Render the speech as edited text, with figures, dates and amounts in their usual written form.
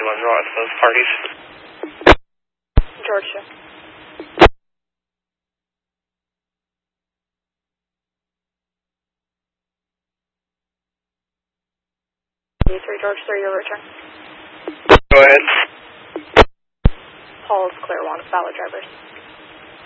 you want to draw to those parties? Georgia. D3 George 3, your return. Go ahead. Paul's clear, one valid drivers.